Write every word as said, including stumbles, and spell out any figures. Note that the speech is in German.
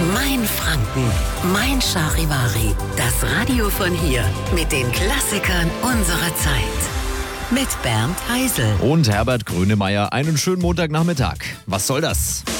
Mein Franken, mein Charivari. Das Radio von hier mit den Klassikern unserer Zeit. Mit Bernd Heisel und Herbert Grönemeyer. Einen schönen Montagnachmittag. Was soll das?